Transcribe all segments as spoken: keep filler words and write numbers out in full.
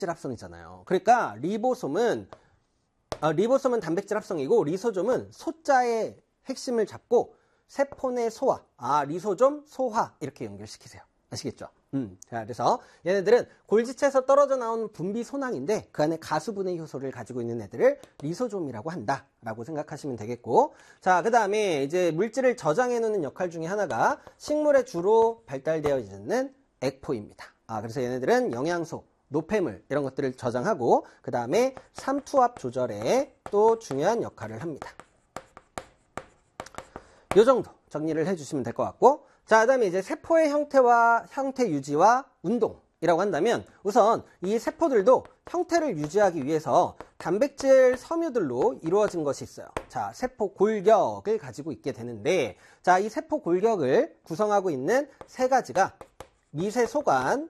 단백질 합성이잖아요. 그러니까 리보솜은 아, 리보솜은 단백질 합성이고 리소좀은 소자의 핵심을 잡고 세포 내 소화, 아 리소좀 소화 이렇게 연결시키세요. 아시겠죠? 음, 자, 그래서 얘네들은 골지체에서 떨어져 나온 분비 소낭인데 그 안에 가수분해 효소를 가지고 있는 애들을 리소좀이라고 한다라고 생각하시면 되겠고, 자, 그 다음에 이제 물질을 저장해 놓는 역할 중에 하나가 식물에 주로 발달되어 있는 액포입니다. 아, 그래서 얘네들은 영양소, 노폐물 이런 것들을 저장하고 그 다음에 삼투압 조절에 또 중요한 역할을 합니다. 요 정도 정리를 해주시면 될 것 같고, 자, 그 다음에 이제 세포의 형태와 형태 유지와 운동이라고 한다면 우선 이 세포들도 형태를 유지하기 위해서 단백질 섬유들로 이루어진 것이 있어요. 자, 세포 골격을 가지고 있게 되는데, 자, 이 세포 골격을 구성하고 있는 세 가지가 미세 소관,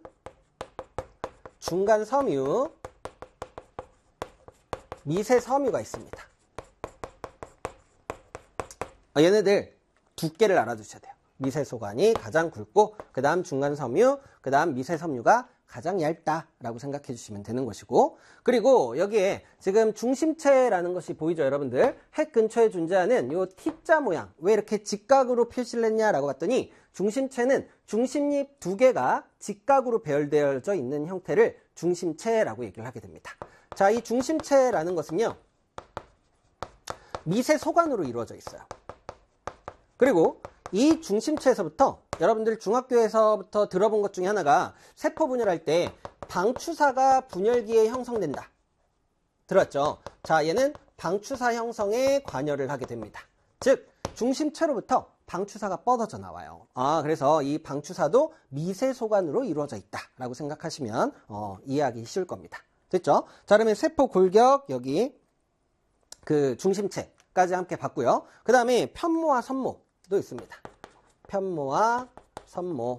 중간 섬유, 미세 섬유가 있습니다. 얘네들 두께를 알아두셔야 돼요. 미세 소관이 가장 굵고 그 다음 중간 섬유, 그 다음 미세 섬유가 가장 얇다라고 생각해 주시면 되는 것이고, 그리고 여기에 지금 중심체라는 것이 보이죠, 여러분들? 핵 근처에 존재하는 이 T자 모양, 왜 이렇게 직각으로 표시를 했냐라고 봤더니 중심체는 중심잎 두 개가 직각으로 배열되어져 있는 형태를 중심체라고 얘기를 하게 됩니다. 자, 이 중심체라는 것은요, 미세 소관으로 이루어져 있어요. 그리고 이 중심체에서부터 여러분들 중학교에서부터 들어본 것 중에 하나가 세포 분열할 때 방추사가 분열기에 형성된다. 들었죠? 자, 얘는 방추사 형성에 관여를 하게 됩니다. 즉, 중심체로부터 방추사가 뻗어져 나와요. 아, 그래서 이 방추사도 미세 소관으로 이루어져 있다라고 생각하시면 어, 이해하기 쉬울 겁니다. 됐죠? 자, 그러면 세포 골격 여기 그 중심체까지 함께 봤고요. 그 다음에 편모와 선모도 있습니다. 편모와 선모,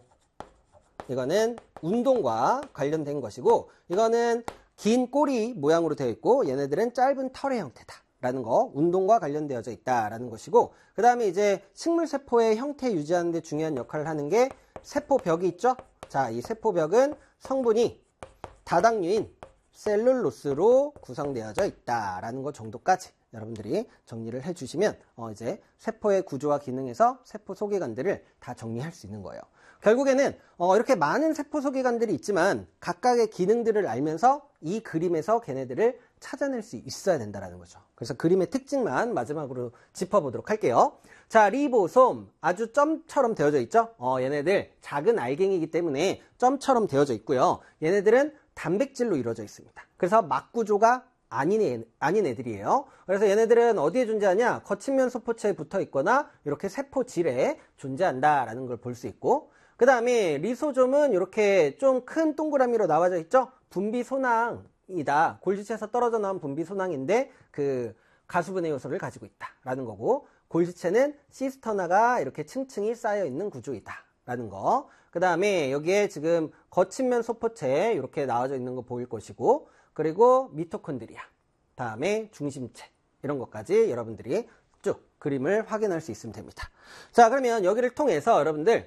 이거는 운동과 관련된 것이고, 이거는 긴 꼬리 모양으로 되어 있고 얘네들은 짧은 털의 형태다 라는 거, 운동과 관련되어져 있다라는 것이고, 그 다음에 이제 식물세포의 형태 유지하는 데 중요한 역할을 하는 게 세포벽이 있죠. 자, 이 세포벽은 성분이 다당류인 셀룰로스로 구성되어져 있다라는 것 정도까지 여러분들이 정리를 해주시면 어 이제 세포의 구조와 기능에서 세포 소개관들을 다 정리할 수 있는 거예요. 결국에는 어 이렇게 많은 세포 소개관들이 있지만 각각의 기능들을 알면서 이 그림에서 걔네들을 찾아낼 수 있어야 된다는 거죠. 그래서 그림의 특징만 마지막으로 짚어보도록 할게요. 자, 리보솜 아주 점처럼 되어져 있죠. 어 얘네들 작은 알갱이기 때문에 점처럼 되어져 있고요. 얘네들은 단백질로 이루어져 있습니다. 그래서 막구조가 아닌, 애, 아닌 애들이에요. 그래서 얘네들은 어디에 존재하냐? 거친면 소포체에 붙어 있거나 이렇게 세포질에 존재한다라는 걸 볼 수 있고, 그 다음에 리소좀은 이렇게 좀 큰 동그라미로 나와져 있죠? 분비 소낭이다. 골지체에서 떨어져 나온 분비 소낭인데 그 가수분해 요소를 가지고 있다라는 거고, 골지체는 시스터나가 이렇게 층층이 쌓여 있는 구조이다 라는 거. 그 다음에 여기에 지금 거친면 소포체에 이렇게 나와져 있는 거 보일 것이고, 그리고 미토콘드리아, 다음에 중심체, 이런 것까지 여러분들이 쭉 그림을 확인할 수 있으면 됩니다. 자, 그러면 여기를 통해서 여러분들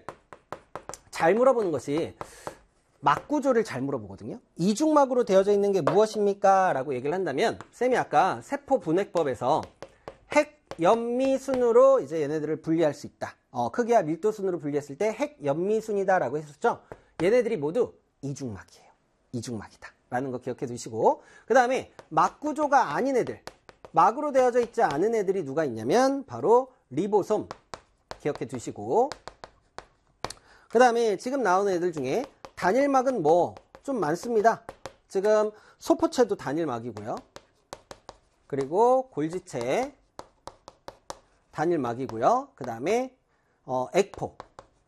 잘 물어보는 것이 막구조를 잘 물어보거든요. 이중막으로 되어져 있는 게 무엇입니까? 라고 얘기를 한다면, 쌤이 아까 세포 분해법에서 핵, 연미순으로 이제 얘네들을 분리할 수 있다. 어, 크기와 밀도순으로 분리했을 때 핵, 연미순이다 라고 했었죠. 얘네들이 모두 이중막이에요. 이중막이다 라는 거 기억해 두시고, 그 다음에 막구조가 아닌 애들, 막으로 되어져 있지 않은 애들이 누가 있냐면 바로 리보솜 기억해 두시고, 그 다음에 지금 나오는 애들 중에 단일막은 뭐 좀 많습니다. 지금 소포체도 단일막이고요. 그리고 골지체 단일막이고요. 그 다음에 어, 액포,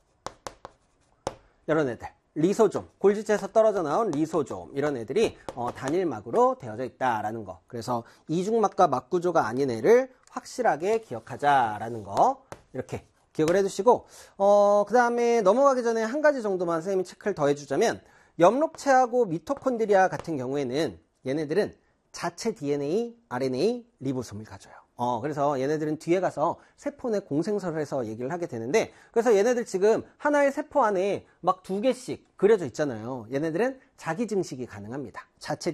이런 애들, 리소좀, 골지체에서 떨어져 나온 리소좀, 이런 애들이 어, 단일막으로 되어져 있다라는 거. 그래서 이중막과 막구조가 아닌 애를 확실하게 기억하자라는 거, 이렇게 기억을 해두시고, 어, 그 다음에 넘어가기 전에 한 가지 정도만 선생님이 체크를 더 해주자면, 엽록체하고 미토콘드리아 같은 경우에는 얘네들은 자체 디엔에이, 알엔에이, 리보솜을 가져요. 어, 그래서 얘네들은 뒤에 가서 세포 내 공생설을 해서 얘기를 하게 되는데, 그래서 얘네들 지금 하나의 세포 안에 막 두 개씩 그려져 있잖아요. 얘네들은 자기 증식이 가능합니다. 자체